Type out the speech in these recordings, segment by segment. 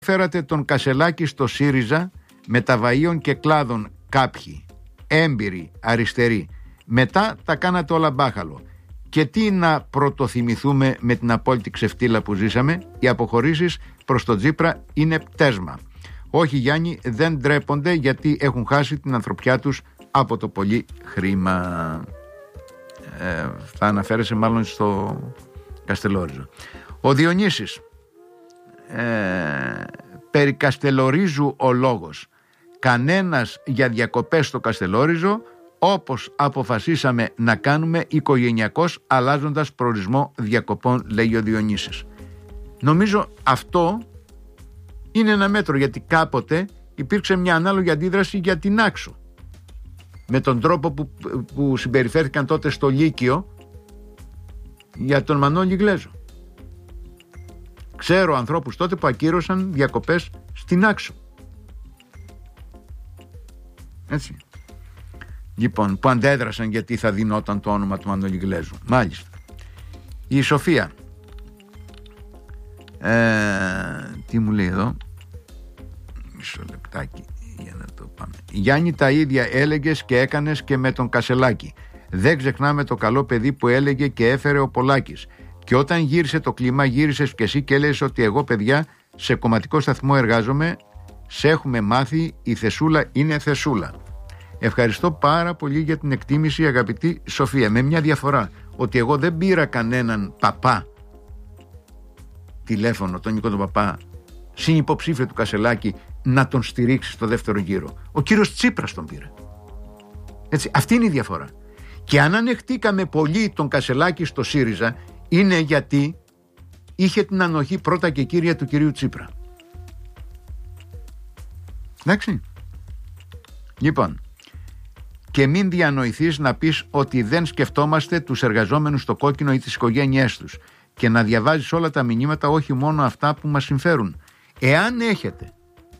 Φέρατε τον Κασελάκη στο ΣΥΡΙΖΑ με τα βαΐων και κλάδων κάποιοι, έμπειροι, αριστεροί. Μετά τα κάνατε όλα μπάχαλο. Και τι να πρωτοθυμηθούμε με την απόλυτη ξεφτύλα που ζήσαμε? Οι αποχωρήσεις προς τον Τσίπρα είναι πτέσμα. Όχι, Γιάννη, δεν ντρέπονται γιατί έχουν χάσει την ανθρωπιά τους από το πολύ χρήμα. Θα αναφέρεσαι μάλλον στο Καστελόριζο. Ο Διονύσης, περί Καστελορίζου ο λόγος. Κανένας για διακοπές στο Καστελόριζο, όπως αποφασίσαμε να κάνουμε οικογενειακώς, αλλάζοντας προορισμό διακοπών, λέει ο Διονύσης. Νομίζω αυτό είναι ένα μέτρο, γιατί κάποτε υπήρξε μια ανάλογη αντίδραση για την Άξο, με τον τρόπο που συμπεριφέρθηκαν τότε στο Λύκειο για τον Μανώλη Γλέζο. Ξέρω ανθρώπους τότε που ακύρωσαν διακοπές στην Άξο. Έτσι. Λοιπόν, που αντέδρασαν γιατί θα δινόταν το όνομα του Μανώλη Γλέζου. Μάλιστα. Η Σοφία. Τι μου λέει εδώ? Μισό λεπτάκι για να το πάμε. Γιάννη, τα ίδια έλεγες και έκανες και με τον Κασελάκη. Δεν ξεχνάμε το καλό παιδί που έλεγε και έφερε ο Πολάκης. Και όταν γύρισε το κλίμα, γύρισες και εσύ και έλεγες ότι εγώ, παιδιά, σε κομματικό σταθμό εργάζομαι, σε έχουμε μάθει, η θεσούλα είναι θεσούλα. Ευχαριστώ πάρα πολύ για την εκτίμηση, αγαπητή Σοφία, με μια διαφορά, ότι εγώ δεν πήρα κανέναν παπά τηλέφωνο, τον Νικό τον Παπά, συνυποψήφιο του Κασελάκη, να τον στηρίξει στο δεύτερο γύρο. Ο κύριος Τσίπρας τον πήρε. Έτσι, αυτή είναι η διαφορά. Και αν ανεχτήκαμε πολύ τον Κασελάκη στο ΣΥΡΙΖΑ, είναι γιατί είχε την ανοχή πρώτα και κύρια του κυρίου Τσίπρα. Εντάξει. Λοιπόν, και μην διανοηθείς να πεις ότι δεν σκεφτόμαστε τους εργαζόμενους στο κόκκινο ή τις οικογένειές τους, και να διαβάζεις όλα τα μηνύματα, όχι μόνο αυτά που μας συμφέρουν. Εάν έχετε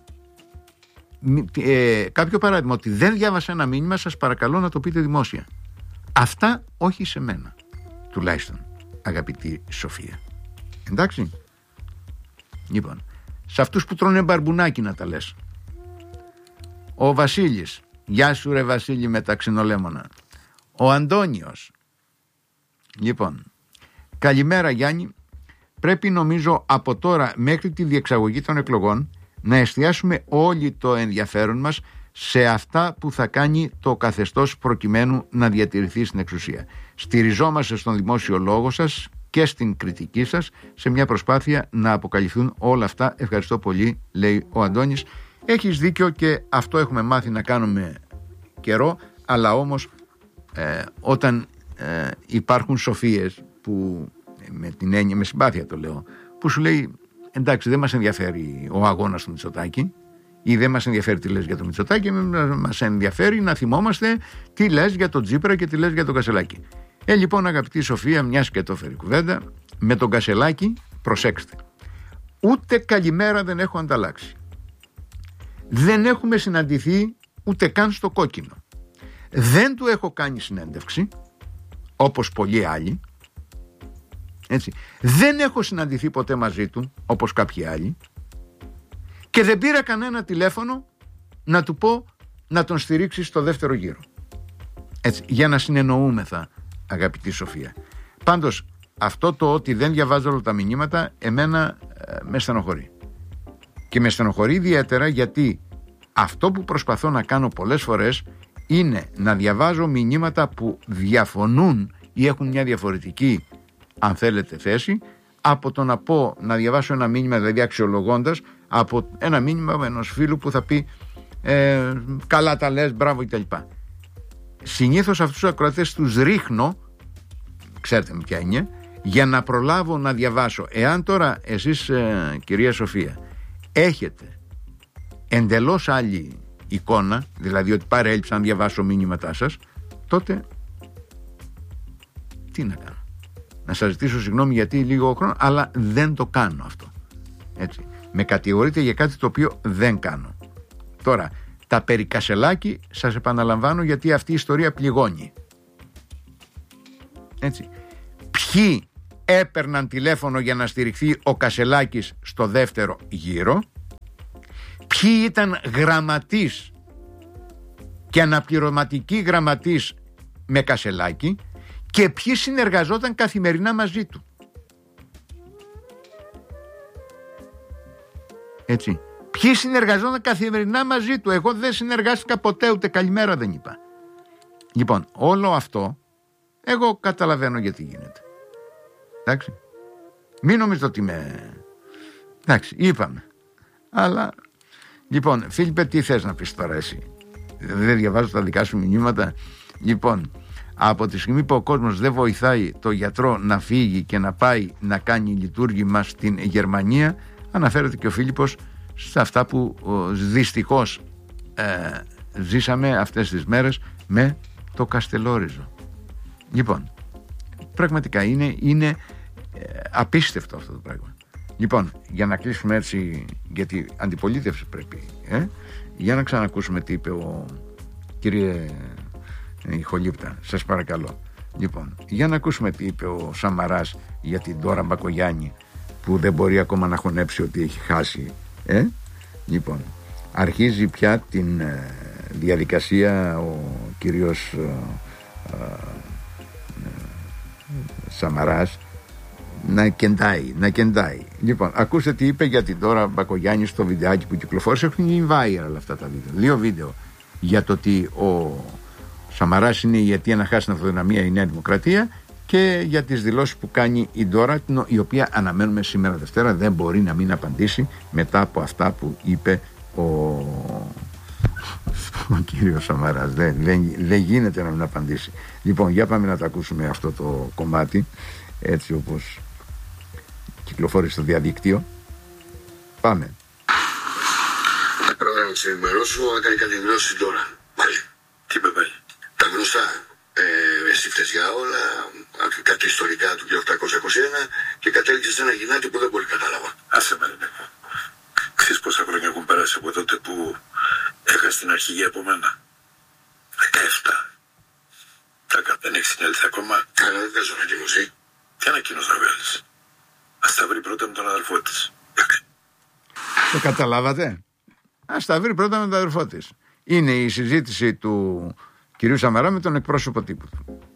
κάποιο παράδειγμα ότι δεν διάβασα ένα μήνυμα, σας παρακαλώ να το πείτε δημόσια. Αυτά όχι σε μένα, τουλάχιστον, αγαπητή Σοφία. Εντάξει. Λοιπόν, σε αυτούς που τρώνε μπαρμπουνάκι να τα λες. Ο Βασίλης, γεια σου ρε Βασίλη με τα ξινολέμωνα. Ο Αντώνιος, λοιπόν, καλημέρα Γιάννη. Πρέπει νομίζω από τώρα μέχρι τη διεξαγωγή των εκλογών να εστιάσουμε όλοι το ενδιαφέρον μας σε αυτά που θα κάνει το καθεστώς προκειμένου να διατηρηθεί στην εξουσία. Στηριζόμαστε στον δημόσιο λόγο σας και στην κριτική σας σε μια προσπάθεια να αποκαλυφθούν όλα αυτά. Ευχαριστώ πολύ, λέει ο Αντώνης. Έχεις δίκιο και αυτό έχουμε μάθει να κάνουμε καιρό, αλλά όμως όταν υπάρχουν σοφίες που με την έννοια, με συμπάθεια το λέω, που σου λέει εντάξει, δεν μας ενδιαφέρει ο αγώνας του Μητσοτάκη ή δεν μας ενδιαφέρει τι λες για το Μητσοτάκη, μας ενδιαφέρει να θυμόμαστε τι λες για τον Τσίπρα και τι λες για τον Κασελάκη. Λοιπόν, αγαπητή Σοφία, μιας και το φέρει κουβέντα, με τον Κασελάκη προσέξτε, ούτε καλημέρα δεν έχω ανταλλάξει, δεν έχουμε συναντηθεί ούτε καν στο κόκκινο, δεν του έχω κάνει συνέντευξη όπως πολλοί άλλοι. Έτσι. Δεν έχω συναντηθεί ποτέ μαζί του όπως κάποιοι άλλοι και δεν πήρα κανένα τηλέφωνο να του πω να τον στηρίξει στο δεύτερο γύρο. Έτσι, για να συνεννοούμεθα, αγαπητή Σοφία. Πάντως αυτό το ότι δεν διαβάζω όλα τα μηνύματα εμένα με στενοχωρεί. Και με στενοχωρεί ιδιαίτερα γιατί αυτό που προσπαθώ να κάνω πολλές φορές είναι να διαβάζω μηνύματα που διαφωνούν ή έχουν μια διαφορετική, αν θέλετε, θέση, από το να διαβάσω ένα μήνυμα, δηλαδή αξιολογώντας, από ένα μήνυμα ενός φίλου που θα πει καλά τα λες, μπράβο κτλ. Συνήθως αυτούς τους ακροατές τους ρίχνω, ξέρετε με ποια είναι, για να προλάβω να διαβάσω. Εάν τώρα εσείς, κυρία Σοφία, έχετε εντελώς άλλη εικόνα, δηλαδή ότι παρέλειψα να διαβάσω μήνυματά σας, τότε τι να κάνω? Να σας ζητήσω συγγνώμη γιατί λίγο χρόνο, αλλά δεν το κάνω αυτό. Έτσι. Με κατηγορείτε για κάτι το οποίο δεν κάνω. Τώρα, τα περί Κασελάκη σας επαναλαμβάνω γιατί αυτή η ιστορία πληγώνει. Έτσι. Ποιοι έπαιρναν τηλέφωνο για να στηριχθεί ο Κασελάκης στο δεύτερο γύρο? ποιοι ήταν γραμματείς και αναπληρωματικοί γραμματείς με Κασελάκη και ποιοι συνεργαζόταν καθημερινά μαζί του. Έτσι. Ποιοι συνεργαζόταν καθημερινά μαζί του. Εγώ δεν συνεργάστηκα ποτέ, ούτε καλημέρα δεν είπα. Λοιπόν, όλο αυτό εγώ καταλαβαίνω γιατί γίνεται. Εντάξει. Μην νομίζετε ότι εντάξει, είπαμε. Αλλά, λοιπόν, Φίλιππε, τι θες να πεις τώρα εσύ? Δεν διαβάζω τα δικά σου μηνύματα. Λοιπόν, από τη στιγμή που ο κόσμος δεν βοηθάει το γιατρό να φύγει και να πάει να κάνει λειτουργήμα στην Γερμανία, αναφέρεται και ο Φίλιππος σε αυτά που δυστυχώς ζήσαμε αυτές τις μέρες με το Καστελόριζο. Λοιπόν, πραγματικά είναι απίστευτο αυτό το πράγμα. Λοιπόν, για να κλείσουμε έτσι, γιατί αντιπολίτευση πρέπει, για να ξανακούσουμε τι είπε ο κύριε Ιχολίπτα, σας παρακαλώ. Λοιπόν, για να ακούσουμε τι είπε ο Σαμαράς για την Ντόρα Μπακογιάννη, που δεν μπορεί ακόμα να χωνέψει ότι έχει χάσει. Λοιπόν, αρχίζει πια την διαδικασία ο κύριος Σαμαράς να κεντάει. Λοιπόν, ακούστε τι είπε για την Ντόρα Μπακογιάννη στο βιντεάκι που κυκλοφόρησε. Έχουν γίνει viral αυτά τα βίντεο. 2 βίντεο για το ότι ο Σαμαράς είναι η αιτία να χάσει την αυτοδυναμία η Νέα Δημοκρατία, και για τις δηλώσεις που κάνει η Ντόρα, η οποία αναμένουμε σήμερα Δευτέρα. Δεν μπορεί να μην απαντήσει μετά από αυτά που είπε ο κύριος Σαμαράς. Δεν γίνεται να μην απαντήσει. Λοιπόν, για πάμε να τα ακούσουμε αυτό το κομμάτι, έτσι όπως κυκλοφόρησε στο διαδίκτυο. Πάμε. Πρόεδρε, να σε ενημερώσω, έκανε κάτι δηλώσεις τώρα. Πάλι. Τι είπε πάλι? Τα γνωστά. Εσύ φταίς για όλα, κάτι ιστορικά του 1821, και κατέληξε σε ένα γυνάτι που δεν πολύ κατάλαβα. Άσε με, ρε. Ξέρεις πόσα χρόνια έχουν περάσει από τότε που έχασε την αρχηγία από μένα? 17. Τάκα, δεν έχεις συνέλθει ακόμα. Αλλά δεν βγάζω ανακοίνωση. Τι ανακοίνωση να βγάλεις? Ας τα βρει πρώτα με τον αδερφό της. Το καταλάβατε? Ας τα βρει πρώτα με τον αδερφό της. Είναι η συζήτηση του κυρίου Σαμαρά με τον εκπρόσωπο τύπου του.